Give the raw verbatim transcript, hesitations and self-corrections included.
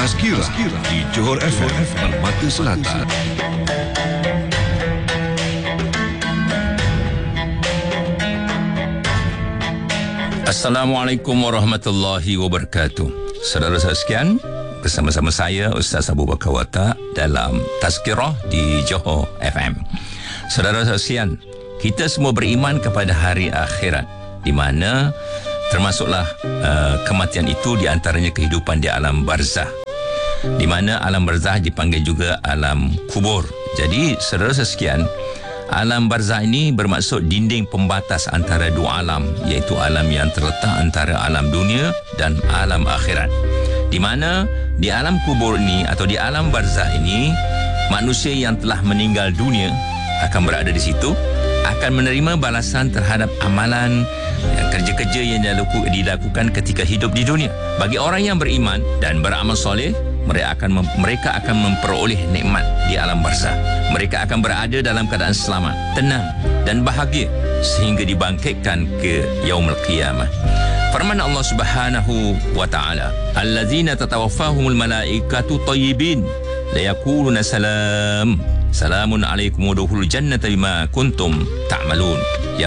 Tazkirah di Johor F M Permata Selatan. Assalamualaikum warahmatullahi wabarakatuh. Saudara sekalian, bersama-sama saya Ustaz Abu Bakar Watak dalam Tazkirah di Johor F M. Saudara sekalian, kita semua beriman kepada hari akhirat, di mana termasuklah uh, kematian itu di antaranya kehidupan di alam barzah, di mana alam barzah dipanggil juga alam kubur. Jadi saudara sekalian, alam barzah ini bermaksud dinding pembatas antara dua alam, iaitu alam yang terletak antara alam dunia dan alam akhirat. Di mana di alam kubur ini atau di alam barzah ini, manusia yang telah meninggal dunia akan berada di situ, akan menerima balasan terhadap amalan kerja-kerja yang dilakukan ketika hidup di dunia. Bagi orang yang beriman dan beramal soleh, mereka akan mem- mereka akan memperoleh nikmat di alam barzah. Mereka akan berada dalam keadaan selamat, tenang dan bahagia sehingga dibangkitkan ke yaumul qiyamah. Firman Allah Subhanahu wa taala, "Allazina tatawaffahumul malaikatu thayyibin la yaquluna salam. Salamun alaikum wa dukhulul jannata bima kuntum ta'malun."